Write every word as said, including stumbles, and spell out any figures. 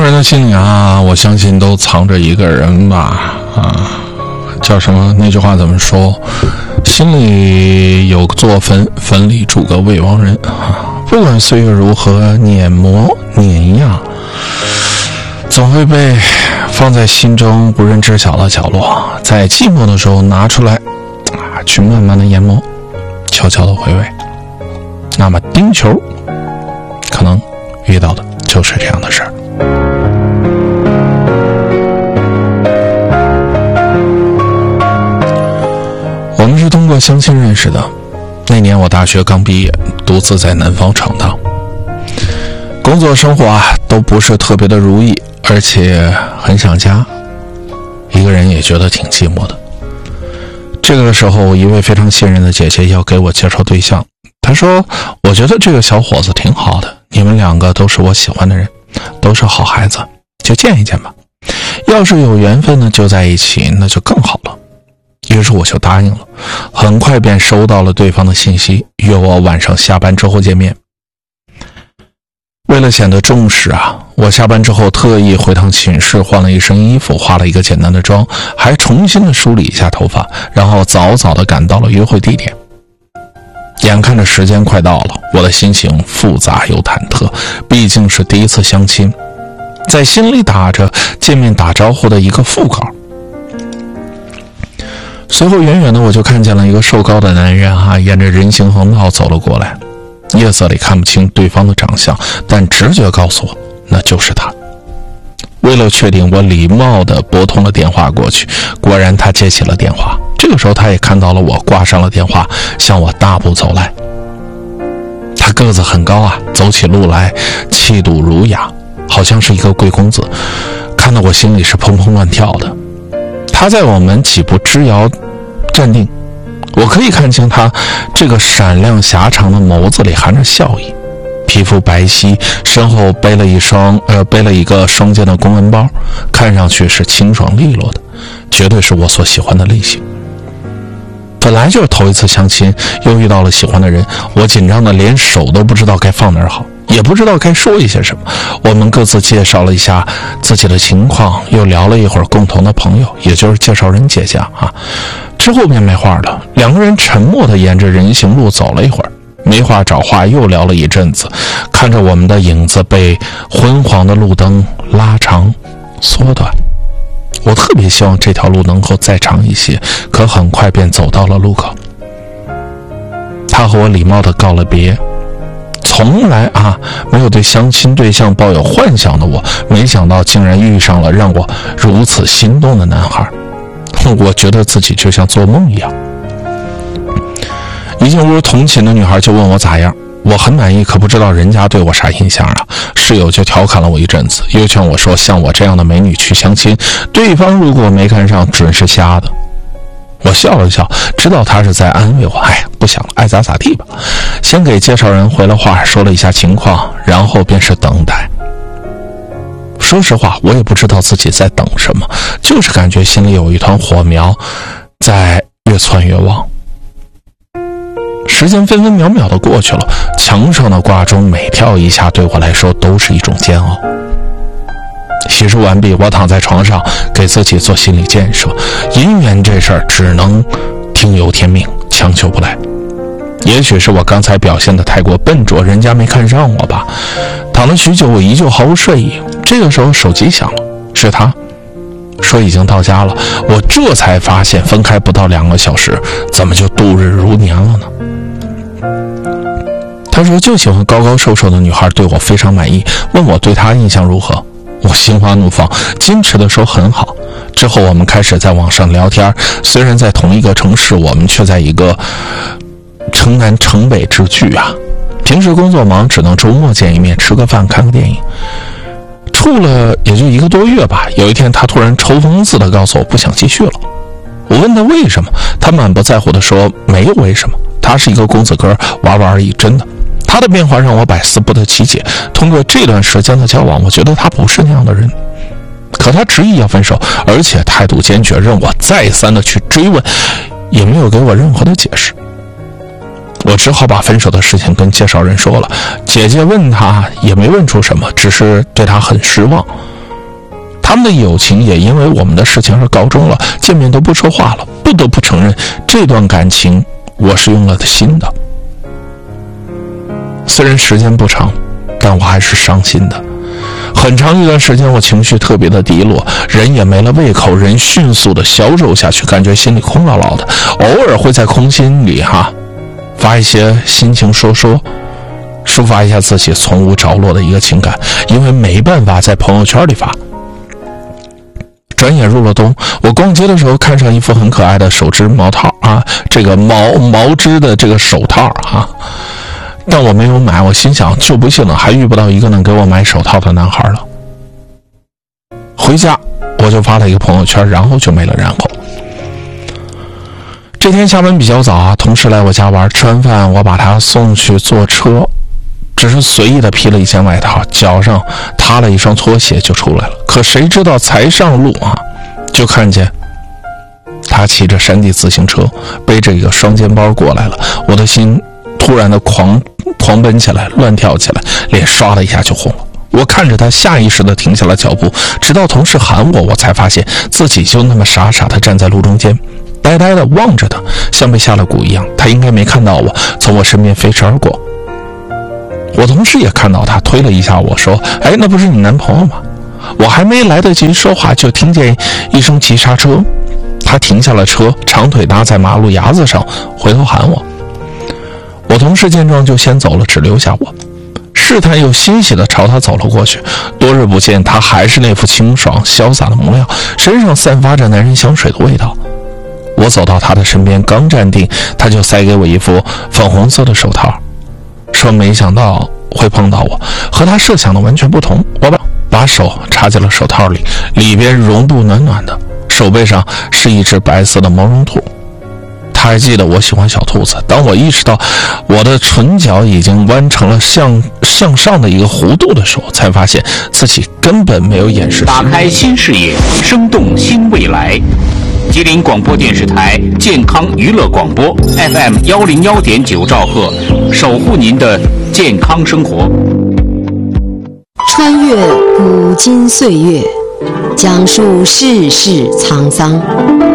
人的心里啊，我相信都藏着一个人吧。啊，叫什么？那句话怎么说？心里有座坟，坟里住个未亡人。啊，不管岁月如何碾磨碾压，总会被放在心中无人知晓的角落，在寂寞的时候拿出来啊，去慢慢的研磨，悄悄的回味。那么丁球可能遇到的就是这样的事儿。我们是通过相亲认识的，那年我大学刚毕业，独自在南方闯荡，工作生活啊都不是特别的如意，而且很想家，一个人也觉得挺寂寞的。这个时候，一位非常信任的姐姐要给我介绍对象，她说我觉得这个小伙子挺好的，你们两个都是我喜欢的人，都是好孩子，就见一见吧，要是有缘分呢就在一起，那就更好了。于是我就答应了，很快便收到了对方的信息，约我晚上下班之后见面。为了显得重视啊，我下班之后特意回趟寝室换了一身衣服，化了一个简单的妆，还重新的梳理一下头发，然后早早的赶到了约会地点。眼看着时间快到了，我的心情复杂又忐忑，毕竟是第一次相亲，在心里打着见面打招呼的一个副稿。随后远远的我就看见了一个瘦高的男人啊，沿着人行横道走了过来。夜色里看不清对方的长相，但直觉告诉我那就是他。为了确定，我礼貌地拨通了电话过去，果然他接起了电话。这个时候他也看到了我，挂上了电话，向我大步走来。他个子很高啊，走起路来气度儒雅，好像是一个贵公子，看得我心里是砰砰乱跳的。他在我们几步之遥站定，我可以看清他这个闪亮狭长的眸子里含着笑意，皮肤白皙，身后背了一双呃背了一个双肩的公文包，看上去是清爽利落的，绝对是我所喜欢的类型。本来就是头一次相亲，又遇到了喜欢的人，我紧张的连手都不知道该放哪儿好，也不知道该说一些什么。我们各自介绍了一下自己的情况，又聊了一会儿共同的朋友，也就是介绍人姐姐啊。之后便没话了，两个人沉默地沿着人行路走了一会儿，没话找话又聊了一阵子，看着我们的影子被昏黄的路灯拉长缩短。我特别希望这条路能够再长一些，可很快便走到了路口。他和我礼貌地告了别。从来啊没有对相亲对象抱有幻想的我，没想到竟然遇上了让我如此心动的男孩。我觉得自己就像做梦一样。一进屋，同寝的女孩就问我咋样，我很满意，可不知道人家对我啥印象啊。室友就调侃了我一阵子，又劝我说像我这样的美女去相亲，对方如果没看上准是瞎的。我笑了笑，知道他是在安慰我，哎，不想了，爱咋咋地吧。先给介绍人回了话，说了一下情况，然后便是等待。说实话，我也不知道自己在等什么，就是感觉心里有一团火苗在越窜越旺。时间分分秒秒的过去了，墙上的挂钟每跳一下对我来说都是一种煎熬。洗漱完毕，我躺在床上给自己做心理建设，姻缘这事儿只能听由天命，强求不来。也许是我刚才表现得太过笨拙，人家没看上我吧。躺了许久，我依旧毫无睡意。这个时候手机响了，是他说已经到家了。我这才发现分开不到两个小时，怎么就度日如年了呢？他说就喜欢高高瘦瘦的女孩，对我非常满意，问我对他印象如何。我心花怒放，矜持地说很好。之后我们开始在网上聊天，虽然在同一个城市，我们却在一个城南城北之距啊。平时工作忙，只能周末见一面，吃个饭，看个电影。处了也就一个多月吧，有一天他突然抽风似的告诉我不想继续了。我问他为什么，他满不在乎地说没有为什么，他是一个公子哥，玩玩而已，真的。他的变化让我百思不得其解，通过这段时间的交往，我觉得他不是那样的人。可他执意要分手，而且态度坚决，让我再三的去追问，也没有给我任何的解释。我只好把分手的事情跟介绍人说了，姐姐问他也没问出什么，只是对他很失望。 他们的友情也因为我们的事情而告终了，见面都不说话了。不得不承认，这段感情我是用了的心的。虽然时间不长，但我还是伤心的。很长一段时间我情绪特别的低落，人也没了胃口，人迅速的消瘦下去，感觉心里空落落的。偶尔会在空心里哈发一些心情说说，抒发一下自己从无着落的一个情感，因为没办法在朋友圈里发。转眼入了冬，我逛街的时候看上一副很可爱的手织毛套啊，这个毛毛织的这个手套啊，但我没有买。我心想，就不信了，还遇不到一个能给我买手套的男孩了。回家我就发了一个朋友圈，然后就没了然后。这天下班比较早啊，同事来我家玩，吃完饭我把他送去坐车，只是随意的披了一件外套，脚上踏了一双拖鞋就出来了。可谁知道才上路啊，就看见他骑着山地自行车，背着一个双肩包过来了。我的心突然的狂狂奔起来，乱跳起来，脸刷的一下就红了。我看着他下意识的停下了脚步，直到同事喊我，我才发现自己就那么傻傻的站在路中间，呆呆的望着他，像被下了蛊一样。他应该没看到我从我身边飞驰而过。我同事也看到他，推了一下我说，哎，那不是你男朋友吗？我还没来得及说话，就听见一声急刹车，他停下了车，长腿搭在马路牙子上，回头喊我。我同事见状就先走了，只留下我，试探又欣喜地朝他走了过去。多日不见，他还是那副清爽潇洒的模样，身上散发着男人香水的味道。我走到他的身边，刚站定，他就塞给我一副粉红色的手套，说没想到会碰到我，和他设想的完全不同。我把把手插进了手套里，里边绒布暖暖的，手背上是一只白色的毛绒兔。他还记得我喜欢小兔子。当我意识到我的唇角已经弯成了向向上的一个弧度的时候，才发现自己根本没有掩饰。 打开新视野，生动新未来。吉林广播电视台健康娱乐广播 F M 幺零幺点九兆赫，守护您的健康生活。 穿越古今岁月，讲述世事沧桑，